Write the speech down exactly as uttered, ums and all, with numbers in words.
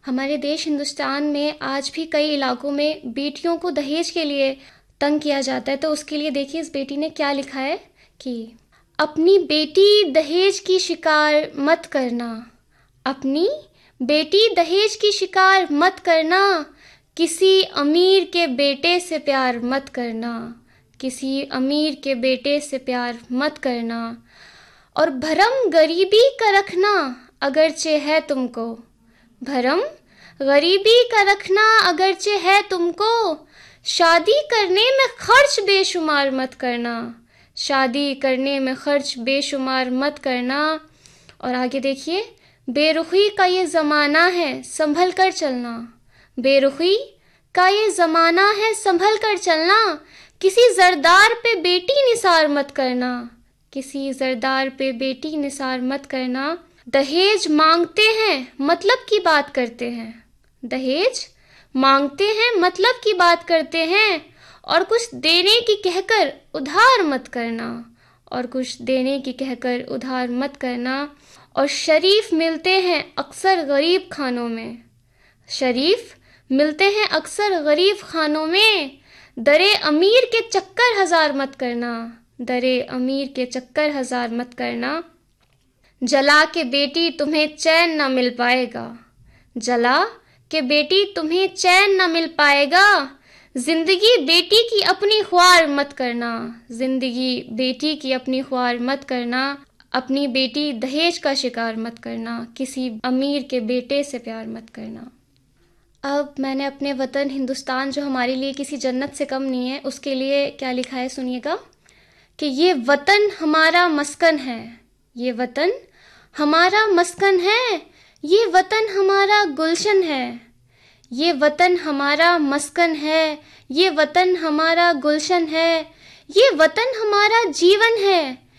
हमारे देश हिंदुस्तान में आज भी कई इलाकों में बेटियों को दहेज के लिए तंग किया जाता है। तो उसके लिए देखिए इस बेटी ने क्या लिखा है कि अपनी बेटी दहेज की शिकार मत करना, अपनी बेटी दहेज की शिकार मत करना, किसी अमीर के बेटे से प्यार मत करना, किसी अमीर के बेटे से प्यार मत करना, और भरम गरीबी का रखना अगरचे है तुमको, भरम गरीबी का रखना अगरचे है तुमको, शादी करने में खर्च बेशुमार मत करना, शादी करने में खर्च बेशुमार मत करना। और आगे देखिए, बेरुखी का ये ज़माना है संभल कर चलना, बेरुखी का ये ज़माना है संभल कर चलना, किसी जरदार पे बेटी निसार मत करना, किसी जरदार पे बेटी निसार मत करना। दहेज मांगते हैं मतलब की बात करते हैं, दहेज मांगते हैं मतलब की बात करते हैं, और कुछ देने की कहकर उधार मत करना, और कुछ देने की कहकर उधार मत करना। और शरीफ मिलते हैं अक्सर गरीब खानों में, शरीफ मिलते हैं अक्सर गरीब खानों में, दरे अमीर के चक्कर हजार मत करना, दरे अमीर के चक्कर हजार मत करना। जला के बेटी तुम्हें चैन न मिल पाएगा, जला के बेटी तुम्हें चैन न मिल पाएगा, जिंदगी बेटी की अपनी ख्वार मत करना, जिंदगी बेटी की अपनी ख्वार मत करना, अपनी बेटी दहेज का शिकार मत करना, किसी अमीर के बेटे से प्यार मत करना। अब मैंने अपने वतन हिंदुस्तान जो हमारे लिए किसी जन्नत से कम नहीं है उसके लिए क्या लिखा है सुनिएगा कि ये वतन हमारा मस्कन है, ये वतन हमारा मस्कन है, ये वतन हमारा गुलशन है, ये वतन हमारा मस्कन है, ये वतन हमारा गुलशन है, ये वतन हमारा जीवन है,